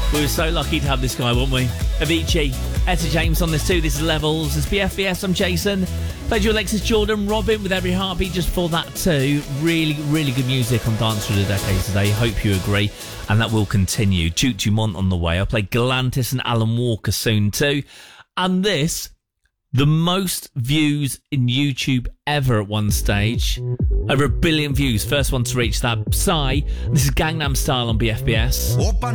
We were so lucky to have this guy, weren't we? Avicii, Etta James on this too. This is Levels. It's BFBS. I'm Jason. Played you Alexis Jordan, Robin with Every Heartbeat just before that too. Really, really good music on Dance Through the Decades today. Hope you agree. And that will continue. Duke Dumont on the way. I'll play Galantis and Alan Walker soon too. And this, the most views in YouTube ever at one stage. Over 1 billion views. First one to reach that. Psy. This is Gangnam Style on BFBS. 오빤